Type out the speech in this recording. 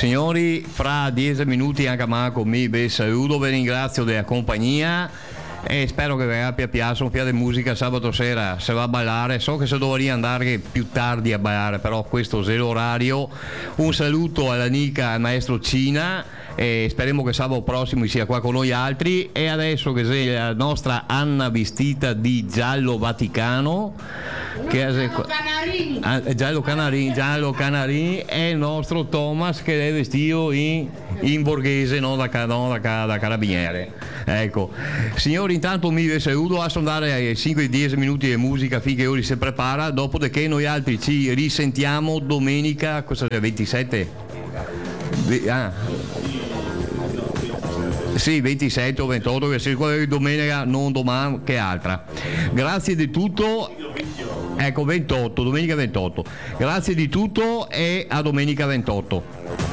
Signori, fra 10 minuti anche Marco mi vi saluto, vi ringrazio della compagnia e spero che vi abbia piaciuto un po' di musica sabato sera, se va a ballare, so che se dovrei andare più tardi a ballare, però questo è l'orario. Un saluto all'amica al maestro Cina e speriamo che sabato prossimo sia qua con noi altri. E adesso che c'è la nostra Anna vestita di giallo Vaticano, che è giallo canarini, e il nostro Thomas che è vestito in borghese, non da carabiniere. Ecco, signori, intanto mi saluto, a andare ai 5-10 minuti di musica finché ora si prepara, dopodiché noi altri ci risentiamo domenica, cosa c'è, 27? Sì, 27 o 28, che se quella di domenica, non domani che altra. Grazie di tutto. Ecco, 28, domenica 28. Grazie di tutto e a domenica 28.